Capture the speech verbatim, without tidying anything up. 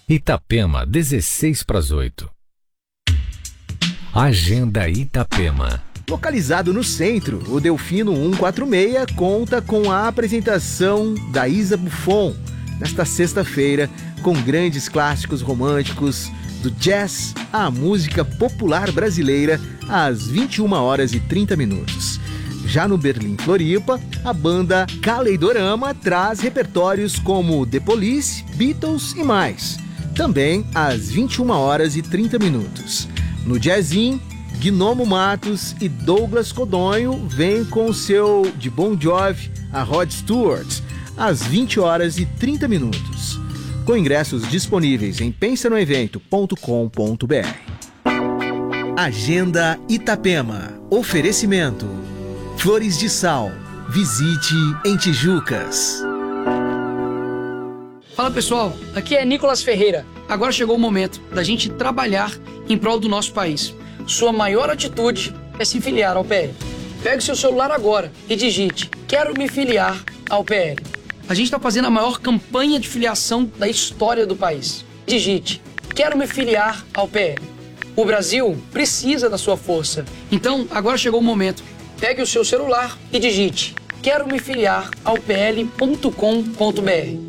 Itapema, dezesseis para as oito. Agenda Itapema. Localizado no centro, o Delfino cento e quarenta e seis conta com a apresentação da Isa Buffon nesta sexta-feira, com grandes clássicos românticos do jazz à música popular brasileira às vinte e uma horas e trinta minutos. Já no Berlim Floripa, a banda Caleidorama traz repertórios como The Police, Beatles e mais, também às vinte e uma horas e trinta minutos. No Jazzin, Gnomo Matos e Douglas Codonho vêm com o seu de Bon Jovi a Rod Stewart, às vinte horas e trinta minutos. Com ingressos disponíveis em pensa no evento ponto com ponto b r. Agenda Itapema. Oferecimento Flores de Sal. Visite em Tijucas. Fala pessoal, aqui é Nicolas Ferreira. Agora chegou o momento da gente trabalhar em prol do nosso país. Sua maior atitude é se filiar ao P L. Pegue seu celular agora e digite: quero me filiar ao P L. A gente está fazendo a maior campanha de filiação da história do país. Digite: quero me filiar ao P L. O Brasil precisa da sua força. Então, agora chegou o momento. Pegue o seu celular e digite: quero me filiar ao P L ponto com ponto b r.